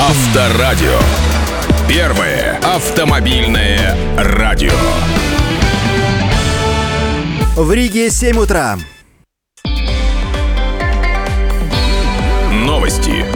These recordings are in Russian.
Авторадио. Первое автомобильное радио. В Риге 7 утра. Новости.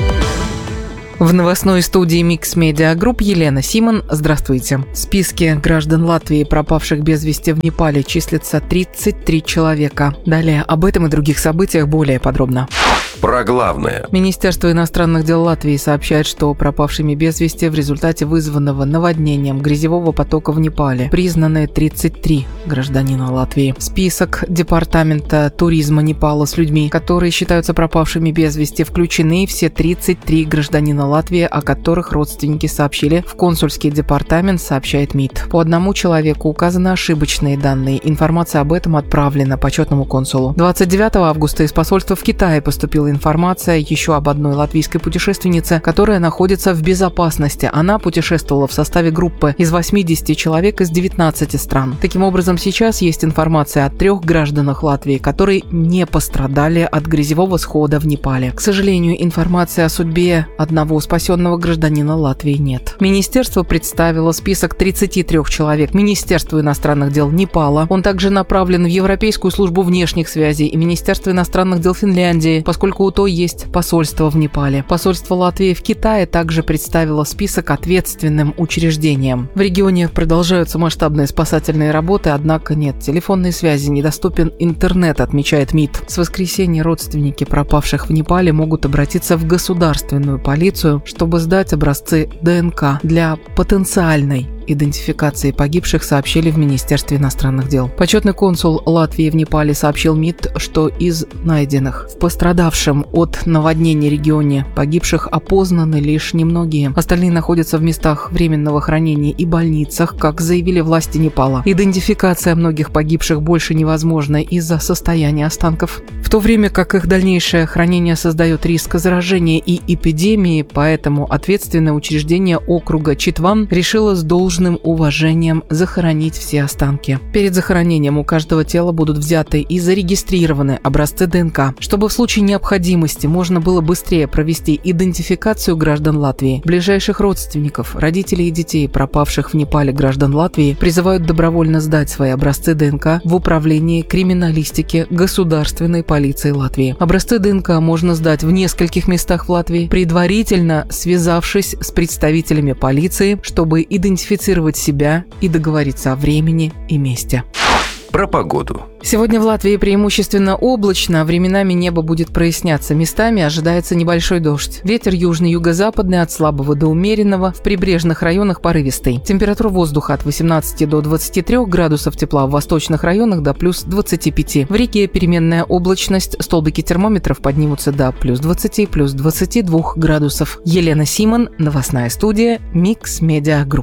В новостной студии Mix Media Group Елена Симон. Здравствуйте. В списке граждан Латвии, пропавших без вести в Непале, числится 33 человека. Далее об этом и других событиях более подробно. Про главное. Министерство иностранных дел Латвии сообщает, что пропавшими без вести в результате вызванного наводнением грязевого потока в Непале признаны 33 гражданина Латвии. В список Департамента туризма Непала с людьми, которые считаются пропавшими без вести, включены все 33 гражданина Латвии, о которых родственники сообщили в консульский департамент, сообщает МИД. По одному человеку указаны ошибочные данные. Информация об этом отправлена почетному консулу. 29 августа из посольства в Китае поступила информация еще об одной латвийской путешественнице, которая находится в безопасности. Она путешествовала в составе группы из 80 человек из 19 стран. Таким образом, сейчас есть информация о 3 гражданах Латвии, которые не пострадали от грязевого схода в Непале. К сожалению, информации о судьбе одного спасенного гражданина Латвии нет. Министерство представило список 33 человек Министерству иностранных дел Непала. Он также направлен в Европейскую службу внешних связей и Министерство иностранных дел Финляндии, поскольку у той есть посольство в Непале. Посольство Латвии в Китае также представило список ответственным учреждениям. В регионе продолжаются масштабные спасательные работы, однако нет телефонной связи, недоступен интернет, отмечает МИД. С воскресенья родственники пропавших в Непале могут обратиться в государственную полицию, чтобы сдать образцы ДНК для потенциальной идентификации погибших, сообщили в Министерстве иностранных дел. Почетный консул Латвии в Непале сообщил МИД, что из найденных в пострадавшем от наводнения регионе погибших опознаны лишь немногие. Остальные находятся в местах временного хранения и больницах, как заявили власти Непала. Идентификация многих погибших больше невозможна из-за состояния останков, в то время как их дальнейшее хранение создает риск заражения и эпидемии, поэтому ответственное учреждение округа Читван решило с должным уважением захоронить все останки. Перед захоронением у каждого тела будут взяты и зарегистрированы образцы ДНК, чтобы в случае необходимости можно было быстрее провести идентификацию граждан Латвии. Ближайших родственников, родителей и детей пропавших в Непале граждан Латвии призывают добровольно сдать свои образцы ДНК в управлении криминалистики Государственной полиции Латвии. Образцы ДНК можно сдать в нескольких местах в Латвии, предварительно связавшись с представителями полиции, чтобы идентифицировать себя и договориться о времени и месте. Про погоду. Сегодня в Латвии преимущественно облачно, временами небо будет проясняться, местами ожидается небольшой дождь. Ветер южный, юго-западный от слабого до умеренного, в прибрежных районах порывистый. Температура воздуха от 18 до 23 градусов тепла, в восточных районах до плюс 25. В Риге переменная облачность, столбики термометров поднимутся до плюс 20, плюс 22 градусов. Елена Симон, новостная студия Mix Media Group.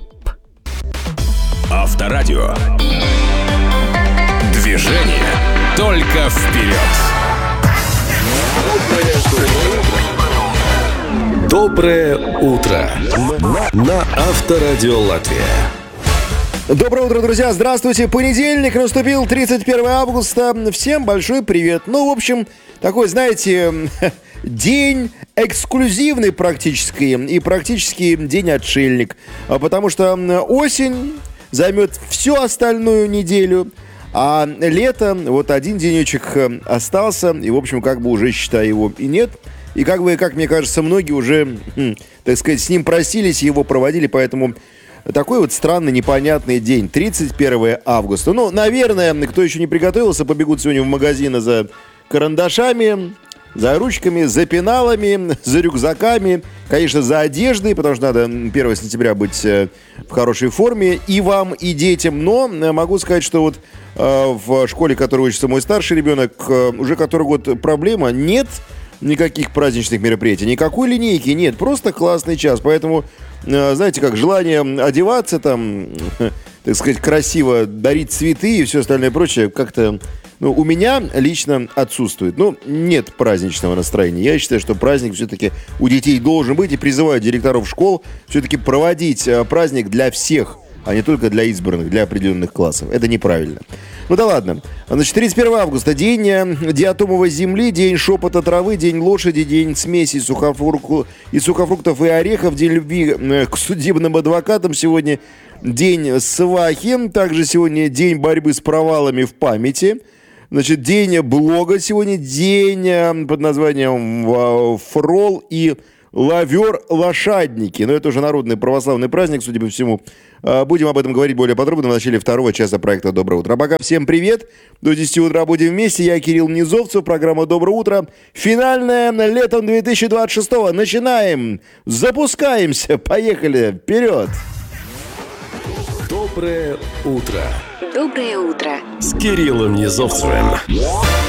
Авторадио. Движение только вперед. Доброе утро на Авторадио Латвия. Доброе утро, друзья. Здравствуйте. Понедельник наступил, 31 августа. Всем большой привет. Ну, в общем, такой, знаете, день эксклюзивный практически и практически день-отшельник. Потому что осень займет всю остальную неделю. А лето, вот один денечек остался, и, в общем, как бы уже, считай, его и нет. И как бы, как мне кажется, многие уже, так сказать, с ним просились, его проводили, поэтому такой вот странный, непонятный день, 31 августа. Ну, наверное, кто еще не приготовился, побегут сегодня в магазины за карандашами, за ручками, за пеналами, за рюкзаками, конечно, за одеждой, потому что надо 1 сентября быть в хорошей форме и вам, и детям. Но могу сказать, что вот в школе, в которой учится мой старший ребенок, уже который год проблема, нет никаких праздничных мероприятий, никакой линейки нет, просто классный час. Поэтому, знаете, как желание одеваться там, так сказать, красиво, дарить цветы и все остальное прочее, как-то у меня лично отсутствует. Нет праздничного настроения. Я считаю, что праздник все-таки у детей должен быть, и призываю директоров школ все-таки проводить праздник для всех а не только для избранных, для определенных классов. Это неправильно. Ну да ладно. Значит, 31 августа, день диатомовой земли, день шепота травы, день лошади, день смеси сухофруктов и орехов, день любви к судебным адвокатам. Сегодня день свахи, также сегодня день борьбы с провалами в памяти. Значит, день блога сегодня, день под названием Фрол и Лавер-лошадники. Но это уже народный православный праздник, судя по всему. Будем об этом говорить более подробно в начале второго часа проекта «Доброе утро». А пока всем привет. До 10 утра будем вместе. Я Кирилл Низовцев, программа «Доброе утро». Финальная летом 2026-го. Начинаем. Запускаемся. Поехали. Вперед. Доброе утро. Доброе утро. С Кириллом Низовцевым.